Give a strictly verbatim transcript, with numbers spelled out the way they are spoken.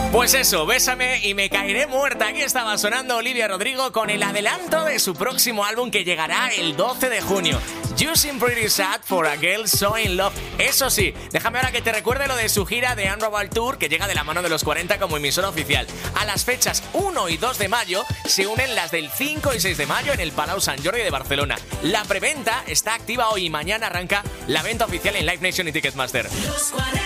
Pues eso, Bésame y me caeré muerta. Aquí estaba sonando Olivia Rodrigo con el adelanto de su próximo álbum que llegará el doce de junio. You Seem Pretty Sad for a Girl So In Love. Eso sí, déjame ahora que te recuerde lo de su gira de Unravel Tour, que llega de la mano de los cuarenta como emisora oficial. A las fechas uno y dos de mayo se unen las del cinco y seis de mayo en el Palau Sant Jordi de Barcelona. La preventa está activa hoy y mañana arranca la venta oficial en Live Nation y Ticketmaster.